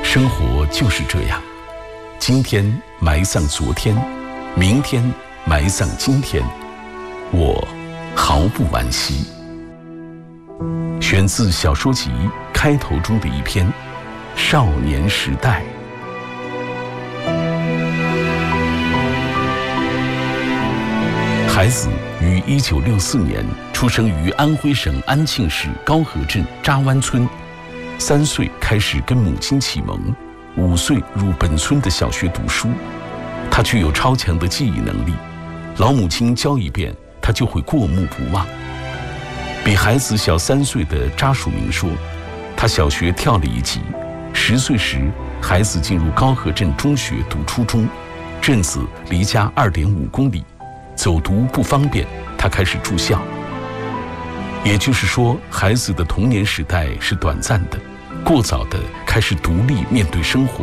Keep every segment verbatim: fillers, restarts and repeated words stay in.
生活就是这样，今天埋葬昨天，明天埋葬今天，我毫不惋惜。选自小说集开头中的一篇《少年时代》。孩子于一九六四年出生于安徽省安庆市高河镇扎湾村，三岁开始跟母亲启蒙，五岁入本村的小学读书。他具有超强的记忆能力，老母亲教一遍，他就会过目不忘。比孩子小三岁的扎树明说，他小学跳了一级，十岁时孩子进入高河镇中学读初中，镇子离家二点五公里，走读不方便，他开始住校。也就是说，孩子的童年时代是短暂的，过早的开始独立面对生活。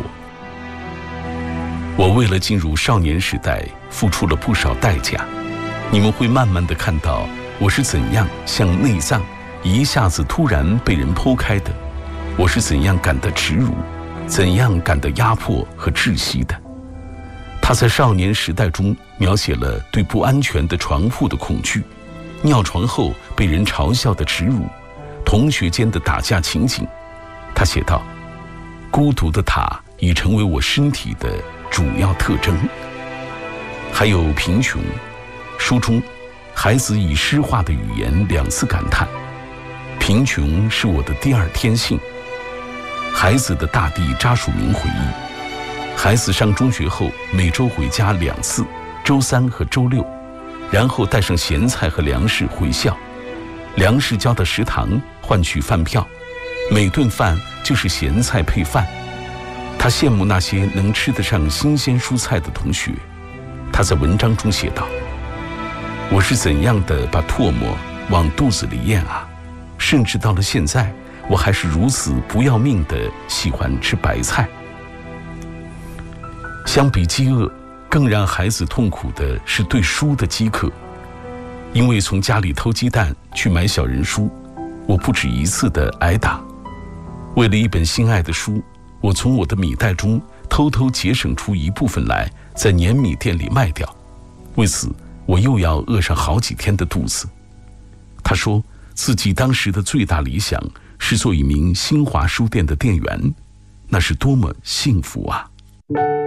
我为了进入少年时代付出了不少代价，你们会慢慢的看到我是怎样像内脏一下子突然被人剖开的，我是怎样感到耻辱，怎样感到压迫和窒息的。他在少年时代中描写了对不安全的床铺的恐惧，尿床后被人嘲笑的耻辱，同学间的打架情景。他写道，孤独的塔已成为我身体的主要特征。还有贫穷，书中孩子以诗化的语言两次感叹，贫穷是我的第二天性。孩子的大弟扎树明回忆，孩子上中学后每周回家两次，周三和周六，然后带上咸菜和粮食回校，粮食交到食堂换取饭票，每顿饭就是咸菜配饭。他羡慕那些能吃得上新鲜蔬菜的同学。他在文章中写道，我是怎样的把唾沫往肚子里咽啊，甚至到了现在，我还是如此不要命的喜欢吃白菜。相比饥饿，更让孩子痛苦的是对书的饥渴。因为从家里偷鸡蛋去买小人书，我不止一次的挨打。为了一本心爱的书，我从我的米袋中偷偷节省出一部分来，在碾米店里卖掉。为此，我又要饿上好几天的肚子。他说自己当时的最大理想是做一名新华书店的店员，那是多么幸福啊！